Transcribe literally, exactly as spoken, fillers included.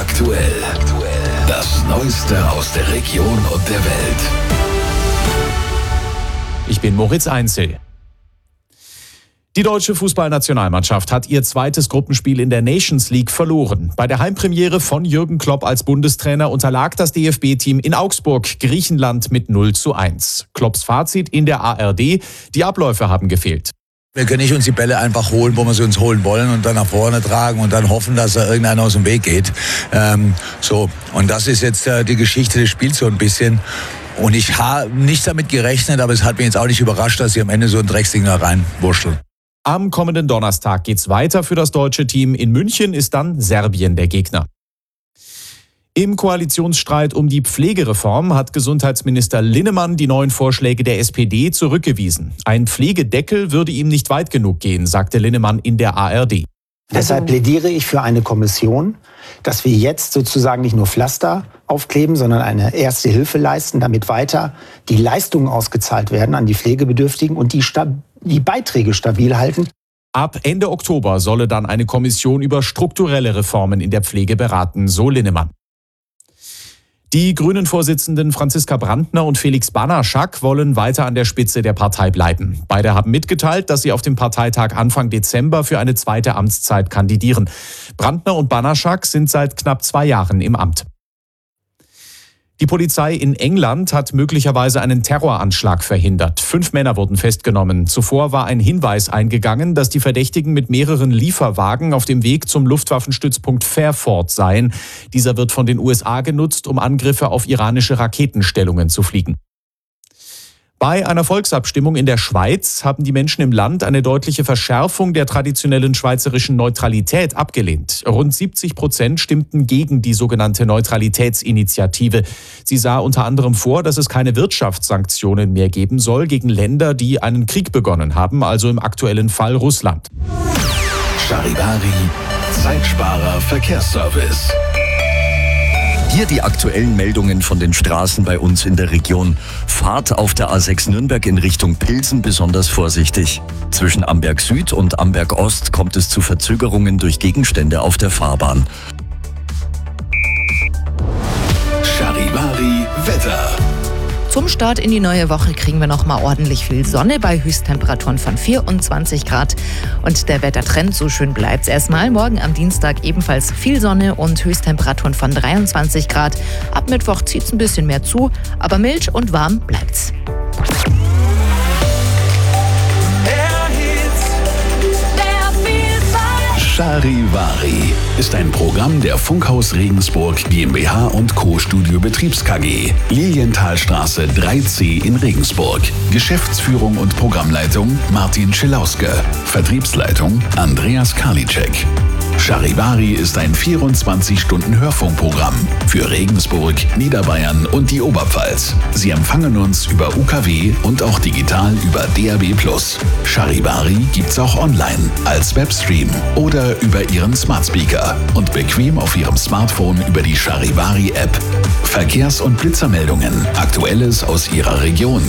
aktuell. Das Neueste aus der Region und der Welt. Ich bin Moritz Einzel. Die deutsche Fußballnationalmannschaft hat ihr zweites Gruppenspiel in der Nations League verloren. Bei der Heimpremiere von Jürgen Klopp als Bundestrainer unterlag das D F B-Team in Augsburg Griechenland mit null zu eins. Klopps Fazit in der A R D: Die Abläufe haben gefehlt. Wir können nicht uns die Bälle einfach holen, wo wir sie uns holen wollen und dann nach vorne tragen und dann hoffen, dass da irgendeiner aus dem Weg geht. Ähm, so, und das ist jetzt äh, die Geschichte des Spiels so ein bisschen. Und ich habe nicht damit gerechnet, aber es hat mich jetzt auch nicht überrascht, dass sie am Ende so ein Drecksding da reinwurschteln. Am kommenden Donnerstag geht's weiter für das deutsche Team. In München ist dann Serbien der Gegner. Im Koalitionsstreit um die Pflegereform hat Gesundheitsminister Linnemann die neuen Vorschläge der S P D zurückgewiesen. Ein Pflegedeckel würde ihm nicht weit genug gehen, sagte Linnemann in der A R D. Deshalb plädiere ich für eine Kommission, dass wir jetzt sozusagen nicht nur Pflaster aufkleben, sondern eine erste Hilfe leisten, damit weiter die Leistungen ausgezahlt werden an die Pflegebedürftigen und die, Stab- die Beiträge stabil halten. Ab Ende Oktober solle dann eine Kommission über strukturelle Reformen in der Pflege beraten, so Linnemann. Die Grünen-Vorsitzenden Franziska Brandner und Felix Banaschak wollen weiter an der Spitze der Partei bleiben. Beide haben mitgeteilt, dass sie auf dem Parteitag Anfang Dezember für eine zweite Amtszeit kandidieren. Brandner und Banaschak sind seit knapp zwei Jahren im Amt. Die Polizei in England hat möglicherweise einen Terroranschlag verhindert. Fünf Männer wurden festgenommen. Zuvor war ein Hinweis eingegangen, dass die Verdächtigen mit mehreren Lieferwagen auf dem Weg zum Luftwaffenstützpunkt Fairford seien. Dieser wird von den U S A genutzt, um Angriffe auf iranische Raketenstellungen zu fliegen. Bei einer Volksabstimmung in der Schweiz haben die Menschen im Land eine deutliche Verschärfung der traditionellen schweizerischen Neutralität abgelehnt. Rund siebzig Prozent stimmten gegen die sogenannte Neutralitätsinitiative. Sie sah unter anderem vor, dass es keine Wirtschaftssanktionen mehr geben soll gegen Länder, die einen Krieg begonnen haben, also im aktuellen Fall Russland. Charivari, Zeitsparer Verkehrsservice. Hier die aktuellen Meldungen von den Straßen bei uns in der Region. Fahrt auf der A sechs Nürnberg in Richtung Pilsen besonders vorsichtig. Zwischen Amberg Süd und Amberg Ost kommt es zu Verzögerungen durch Gegenstände auf der Fahrbahn. Charivari Wetter. Zum Start in die neue Woche kriegen wir noch mal ordentlich viel Sonne bei Höchsttemperaturen von vierundzwanzig Grad. Und der Wettertrend, so schön bleibt's erstmal. Morgen am Dienstag ebenfalls viel Sonne und Höchsttemperaturen von dreiundzwanzig Grad. Ab Mittwoch zieht's ein bisschen mehr zu, aber mild und warm bleibt's. Charivari ist ein Programm der Funkhaus Regensburg GmbH und Co. Studio Betriebs K G. Lilienthalstraße drei C in Regensburg. Geschäftsführung und Programmleitung Martin Schilauske. Vertriebsleitung Andreas Karliczek. Charivari ist ein vierundzwanzig-Stunden-Hörfunkprogramm für Regensburg, Niederbayern und die Oberpfalz. Sie empfangen uns über U K W und auch digital über D A B plus. Charivari gibt's auch online als Webstream oder über Ihren Smart Speaker und bequem auf Ihrem Smartphone über die Charivari App. Verkehrs- und Blitzermeldungen, Aktuelles aus Ihrer Region